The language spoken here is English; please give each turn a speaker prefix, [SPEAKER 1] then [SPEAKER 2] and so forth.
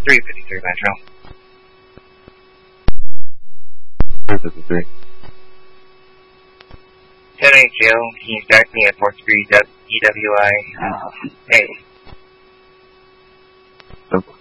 [SPEAKER 1] 353 Metro.
[SPEAKER 2] 353.
[SPEAKER 1] 780, can you stack me at 4 degree EWI? 8.
[SPEAKER 2] Okay.